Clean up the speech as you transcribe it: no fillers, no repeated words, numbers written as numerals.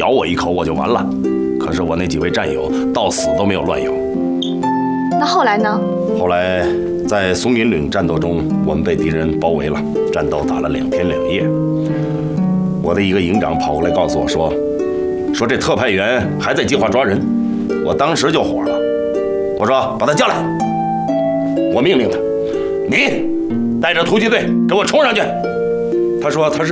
咬我一口我就完了。可是我那几位战友到死都没有乱咬。 那后来呢？ 后来在松林岭战斗中，我们被敌人包围了，战斗打了2天2夜。我的一个营长跑过来告诉我说这特派员还在计划抓人。我当时就火了，我说把他叫来。我命令他，你带着突击队给我冲上去。他说他是